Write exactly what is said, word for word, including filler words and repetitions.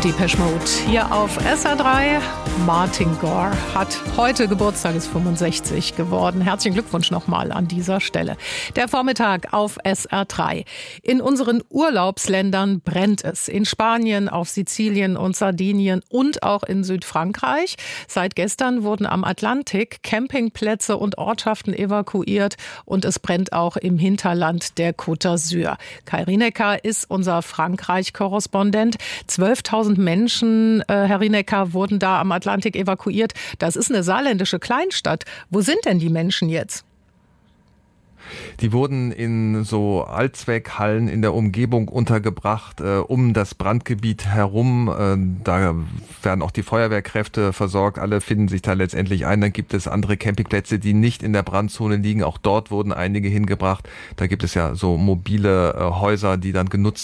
Depeche Mode hier auf S R drei. Martin Gore hat heute Geburtstag, ist fünfundsechzig geworden. Herzlichen Glückwunsch nochmal an dieser Stelle. Der Vormittag auf S R drei. In unseren Urlaubsländern brennt es. In Spanien, auf Sizilien und Sardinien und auch in Südfrankreich. Seit gestern wurden am Atlantik Campingplätze und Ortschaften evakuiert und es brennt auch im Hinterland der Côte d'Azur. Kai Rinecker ist unser Frankreich-Korrespondent. zwölftausend Menschen, äh, Herr Rinecker, wurden da am Atlantik evakuiert. Das ist eine saarländische Kleinstadt. Wo sind denn die Menschen jetzt? Die wurden in so Allzweckhallen in der Umgebung untergebracht, äh, um das Brandgebiet herum. Äh, da werden auch die Feuerwehrkräfte versorgt. Alle finden sich da letztendlich ein. Dann gibt es andere Campingplätze, die nicht in der Brandzone liegen. Auch dort wurden einige hingebracht. Da gibt es ja so mobile äh, Häuser, die dann genutzt